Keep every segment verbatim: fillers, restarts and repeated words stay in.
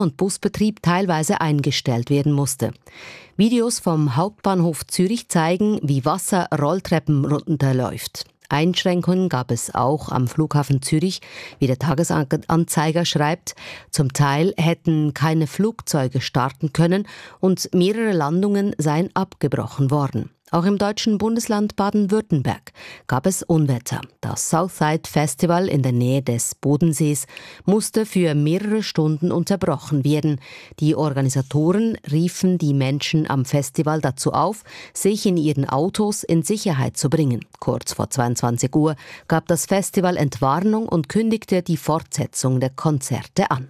und Busbetrieb teilweise eingestellt werden musste. Videos vom Hauptbahnhof Zürich zeigen, wie Wasser Rolltreppen runterläuft. Einschränkungen gab es auch am Flughafen Zürich, wie der Tagesanzeiger schreibt. Zum Teil hätten keine Flugzeuge starten können und mehrere Landungen seien abgebrochen worden. Auch im deutschen Bundesland Baden-Württemberg gab es Unwetter. Das Southside Festival in der Nähe des Bodensees musste für mehrere Stunden unterbrochen werden. Die Organisatoren riefen die Menschen am Festival dazu auf, sich in ihren Autos in Sicherheit zu bringen. Kurz vor zweiundzwanzig Uhr gab das Festival Entwarnung und kündigte die Fortsetzung der Konzerte an.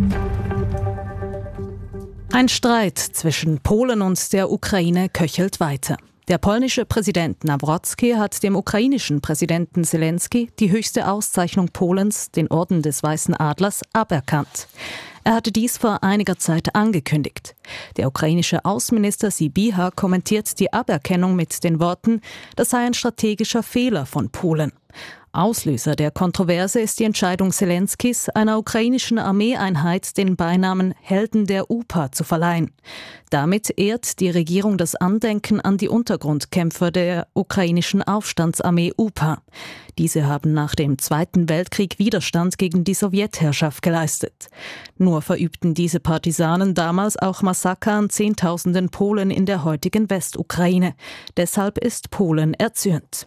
Ein Streit zwischen Polen und der Ukraine köchelt weiter. Der polnische Präsident Nawrocki hat dem ukrainischen Präsidenten Zelensky die höchste Auszeichnung Polens, den Orden des Weißen Adlers, aberkannt. Er hatte dies vor einiger Zeit angekündigt. Der ukrainische Außenminister Sybiha kommentiert die Aberkennung mit den Worten, das sei ein strategischer Fehler von Polen. Auslöser der Kontroverse ist die Entscheidung Zelenskys, einer ukrainischen Armeeeinheit den Beinamen Helden der U P A zu verleihen. Damit ehrt die Regierung das Andenken an die Untergrundkämpfer der ukrainischen Aufstandsarmee U P A. Diese haben nach dem Zweiten Weltkrieg Widerstand gegen die Sowjetherrschaft geleistet. Nur verübten diese Partisanen damals auch Massaker an Zehntausenden Polen in der heutigen Westukraine. Deshalb ist Polen erzürnt.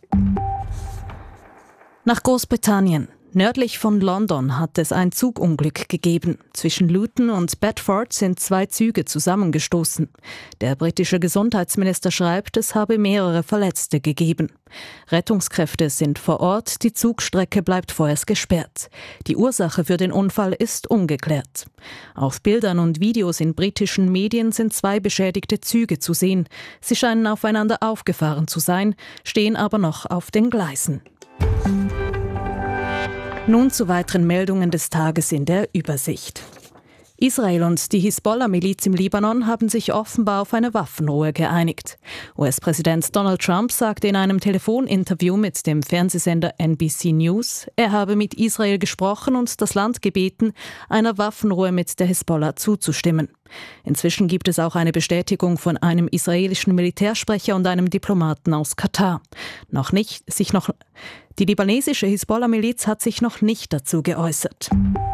Nach Großbritannien. Nördlich von London hat es ein Zugunglück gegeben. Zwischen Luton und Bedford sind zwei Züge zusammengestoßen. Der britische Gesundheitsminister schreibt, es habe mehrere Verletzte gegeben. Rettungskräfte sind vor Ort, die Zugstrecke bleibt vorerst gesperrt. Die Ursache für den Unfall ist ungeklärt. Auf Bildern und Videos in britischen Medien sind zwei beschädigte Züge zu sehen. Sie scheinen aufeinander aufgefahren zu sein, stehen aber noch auf den Gleisen. Nun zu weiteren Meldungen des Tages in der Übersicht. Israel und die Hisbollah-Miliz im Libanon haben sich offenbar auf eine Waffenruhe geeinigt. U S-Präsident Donald Trump sagte in einem Telefoninterview mit dem Fernsehsender N B C News, er habe mit Israel gesprochen und das Land gebeten, einer Waffenruhe mit der Hisbollah zuzustimmen. Inzwischen gibt es auch eine Bestätigung von einem israelischen Militärsprecher und einem Diplomaten aus Katar. Noch nicht, sich noch, die libanesische Hisbollah-Miliz hat sich noch nicht dazu geäußert.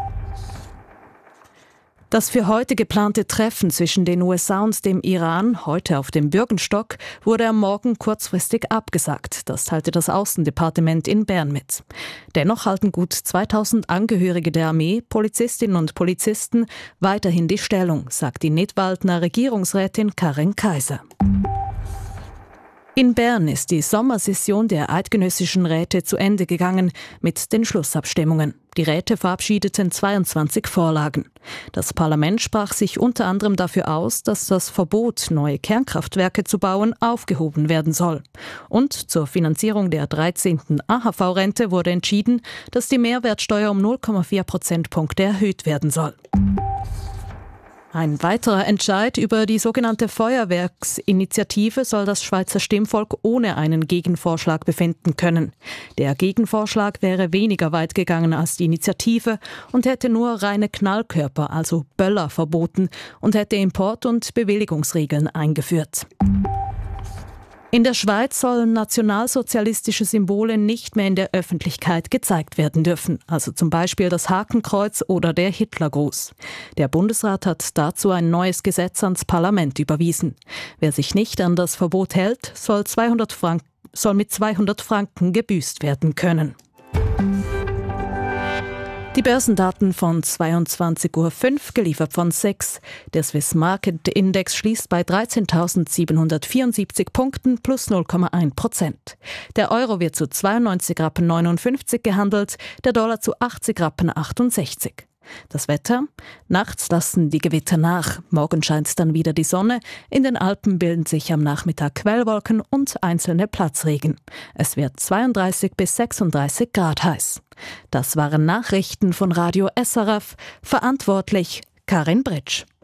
Das für heute geplante Treffen zwischen den U S A und dem Iran, heute auf dem Bürgenstock, wurde am Morgen kurzfristig abgesagt. Das teilte das Außendepartement in Bern mit. Dennoch halten gut zweitausend Angehörige der Armee, Polizistinnen und Polizisten weiterhin die Stellung, sagt die Nidwaldner Regierungsrätin Karin Kaiser. In Bern ist die Sommersession der eidgenössischen Räte zu Ende gegangen mit den Schlussabstimmungen. Die Räte verabschiedeten zweiundzwanzig Vorlagen. Das Parlament sprach sich unter anderem dafür aus, dass das Verbot, neue Kernkraftwerke zu bauen, aufgehoben werden soll. Und zur Finanzierung der dreizehnten A H V-Rente wurde entschieden, dass die Mehrwertsteuer um null Komma vier Prozentpunkte erhöht werden soll. Ein weiterer Entscheid über die sogenannte Feuerwerksinitiative soll das Schweizer Stimmvolk ohne einen Gegenvorschlag befinden können. Der Gegenvorschlag wäre weniger weit gegangen als die Initiative und hätte nur reine Knallkörper, also Böller, verboten und hätte Import- und Bewilligungsregeln eingeführt. In der Schweiz sollen nationalsozialistische Symbole nicht mehr in der Öffentlichkeit gezeigt werden dürfen, also zum Beispiel das Hakenkreuz oder der Hitlergruß. Der Bundesrat hat dazu ein neues Gesetz ans Parlament überwiesen. Wer sich nicht an das Verbot hält, soll, zweihundert Franken, soll mit zweihundert Franken gebüßt werden können. Die Börsendaten von zweiundzwanzig Uhr fünf, geliefert von S E X. Der Swiss Market Index schließt bei dreizehntausendsiebenhundertvierundsiebzig Punkten plus null Komma eins Prozent. Der Euro wird zu zweiundneunzig Rappen neunundfünfzig gehandelt, der Dollar zu achtzig Rappen achtundsechzig. Das Wetter? Nachts lassen die Gewitter nach. Morgen scheint dann wieder die Sonne. In den Alpen bilden sich am Nachmittag Quellwolken und einzelne Platzregen. Es wird zweiunddreißig bis sechsunddreißig Grad heiß. Das waren Nachrichten von Radio S R F. Verantwortlich Karin Britsch.